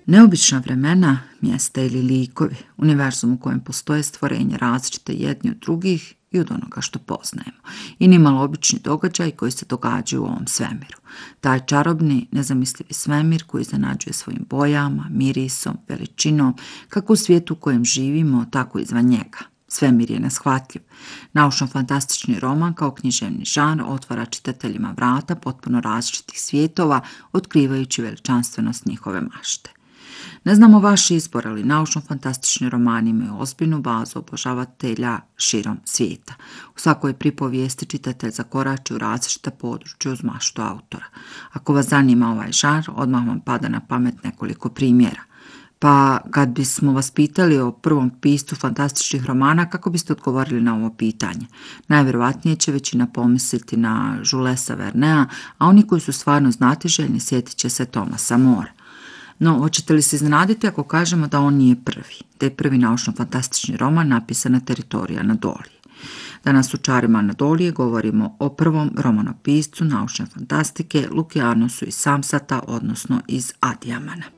Neobična vremena, mjesta ili likovi, univerzum u kojem postoje stvorenja različite jedni od drugih i od onoga što poznajemo. I nimalo obični događaj koji se događaju u ovom svemiru. Taj čarobni, nezamislivi svemir koji iznenađuje svojim bojama, mirisom, veličinom, kako u svijetu u kojem živimo, tako i izvan njega. Svemir je neshvatljiv. Naučno-fantastični roman kao književni žanr otvara čitateljima vrata potpuno različitih svjetova, otkrivajući veličanstvenost njihove mašte. Ne znamo vaš izbor, ali naučno-fantastični romani imaju ozbiljnu bazu obožavatelja širom svijeta. U svakoj pripovijesti čitatelj zakorači u različita područja uz maštu autora. Ako vas zanima ovaj žanr, odmah vam pada na pamet nekoliko primjera. Pa kad bismo vas pitali o prvom piscu fantastičnih romana, kako biste odgovorili na ovo pitanje? Najvjerojatnije će većina pomisliti na Julesa Vernea, a oni koji su stvarno znatiželjni sjetit će se Thomasa Morea. No, hoćete li se iznenaditi ako kažemo da on nije prvi, da je prvi naučno-fantastični roman napisan na teritoriju Anadolije? Danas u Čarima Anadolije govorimo o prvom romanopiscu naučne fantastike Lukijanosu iz Samsata, odnosno iz Adijamana.